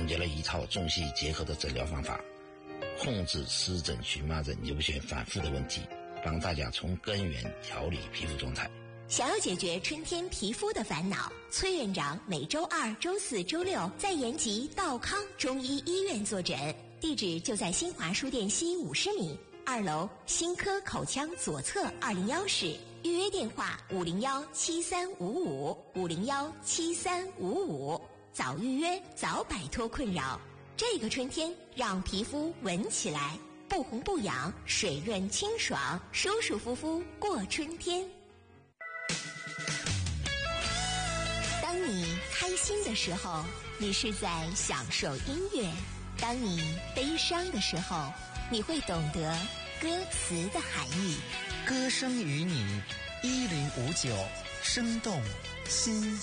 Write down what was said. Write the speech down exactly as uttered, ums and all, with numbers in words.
结了一套中西医结合的诊疗方法，控制湿疹、荨麻疹、流血反复的问题，帮大家从根源调理皮肤状态。 想要解决春天皮肤的烦恼，崔院长每周二、周四、周六在延吉道康中医医院坐诊，地址就在新华书店西五十米，二楼新科口腔左侧二零幺室，预约电话五零幺七三五五五零幺七三五五，早预约早摆脱困扰。这个春天让皮肤闻起来不红不痒，水润清爽，舒舒服服过春天。当你开心的时候，你是在享受音乐；当你悲伤的时候，你会懂得歌词的含义。 歌声与你一零五九，生动心